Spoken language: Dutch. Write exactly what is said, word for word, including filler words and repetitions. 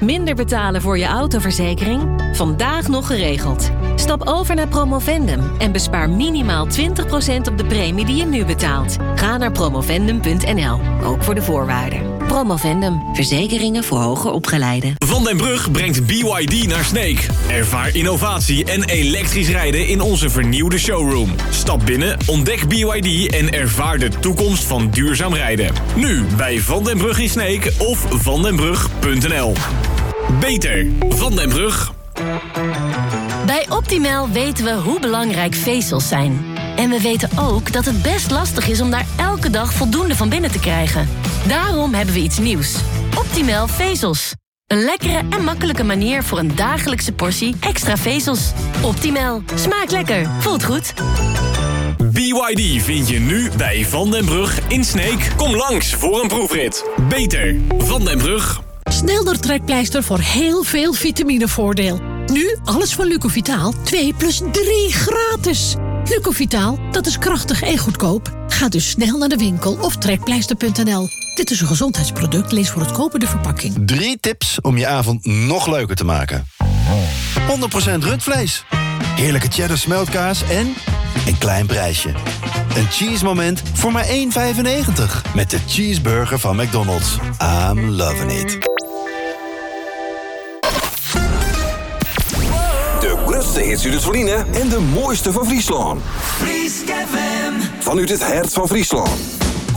Minder betalen voor je autoverzekering? Vandaag nog geregeld. Stap over naar Promovendum en bespaar minimaal twintig procent op de premie die je nu betaalt. Ga naar promovendum punt n l, ook voor de voorwaarden. Promovendum, verzekeringen voor hoger opgeleiden. Van den Brug brengt B Y D naar Sneek. Ervaar innovatie en elektrisch rijden in onze vernieuwde showroom. Stap binnen, ontdek B Y D en ervaar de toekomst van duurzaam rijden. Nu bij Van den Brug in Sneek of vandenbrug punt n l. Beter Van den Brug. Bij Optimal weten we hoe belangrijk vezels zijn. En we weten ook dat het best lastig is om daar elke dag voldoende van binnen te krijgen. Daarom hebben we iets nieuws. Optimal vezels. Een lekkere en makkelijke manier voor een dagelijkse portie extra vezels. Optimal. Smaakt lekker. Voelt goed. B Y D vind je nu bij Van den Brug in Sneek. Kom langs voor een proefrit. Beter Van den Brug. Snel trekpleister voor heel veel vitaminevoordeel. Nu alles van Lucovitaal twee plus drie gratis. Lucovitaal, dat is krachtig en goedkoop. Ga dus snel naar de winkel of trekpleister punt n l. Dit is een gezondheidsproduct, lees voor het kopen de verpakking. Drie tips om je avond nog leuker te maken. honderd procent rundvlees. Heerlijke cheddar smeltkaas en een klein prijsje. Een cheese moment voor maar één vijfennegentig. Met de cheeseburger van McDonald's. I'm loving it. De grootste hits uit het Verliezen en de mooiste van Friesland. Fries F M. Vanuit het hart van Friesland.